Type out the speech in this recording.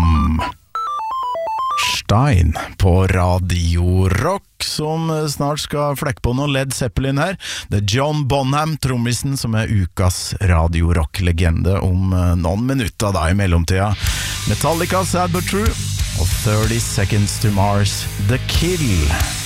Stein på Radio Rock, som snart skal flekke på noe Led Zeppelin her. Det John Bonham, trommisen, som ukas Radio Rock-legende om noen minutter da I mellomtida. Metallica, Sad But True, og 30 Seconds to Mars, The Kill.